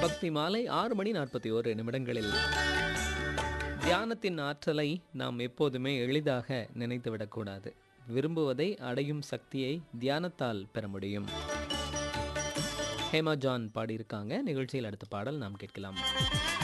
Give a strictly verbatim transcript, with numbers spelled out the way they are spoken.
பக்தி மாலை ஆறு மணி நாற்பத்தி ஒரு நிமிடங்களில் தியானத்தின் ஆற்றலை நாம் எப்போதுமே எளிதாக நினைத்துவிடக்கூடாது. விரும்புவதை அடையும் சக்தியை தியானத்தால் பெற முடியும். ஹேமா ஜான் பாடியிருக்காங்க. நிகழ்ச்சியில் அடுத்த பாடல் நாம் கேட்கலாம்.